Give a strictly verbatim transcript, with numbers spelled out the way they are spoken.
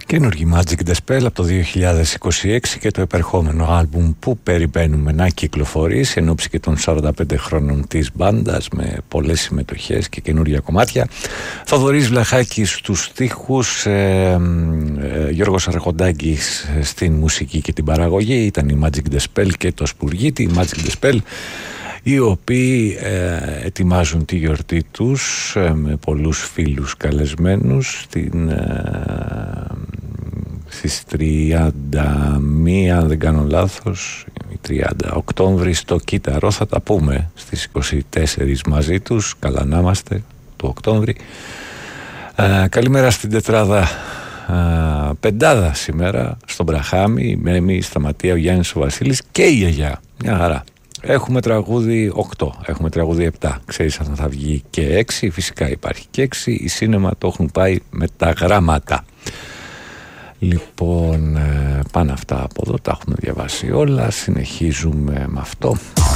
Καινούργη Magic the Spell από το δύο χιλιάδες είκοσι έξι και το επερχόμενο άλμπουμ που περιμένουμε να κυκλοφορήσει εν ώψη και των σαράντα πέντε χρόνων της μπάντας, με πολλές συμμετοχές και καινούργια κομμάτια. Θοδωρής Βλαχάκης στους στίχους, ε, ε, Γιώργος Αρχοντάκης στην μουσική και την παραγωγή. Ήταν η Magic the Spell και το Σπουργίτη. Η Magic the Spell, οι οποίοι ε, ετοιμάζουν τη γιορτή τους ε, με πολλούς φίλους καλεσμένους στην, ε, στις τριάντα μία, αν δεν κάνω λάθος, τριάντα Οκτώβρη στο Κύτταρο. Θα τα πούμε στις είκοσι τέσσερις μαζί τους, καλά να είμαστε, του Οκτώβρη. ε, Καλημέρα στην τετράδα, ε, πεντάδα σήμερα, στον Μπραχάμι, η Μέμη, η Σταματία, ο Γιάννης ο Βασίλης και η Γιαγιά. Μια χαρά. Έχουμε τραγούδι οκτώ, έχουμε τραγούδι επτά. Ξέρεις αν θα βγει και έξι, φυσικά υπάρχει και έξι. Οι σίνεμα το έχουν πάει με τα γράμματα. Λοιπόν, πάνε αυτά από εδώ, τα έχουμε διαβάσει όλα. Συνεχίζουμε με αυτό.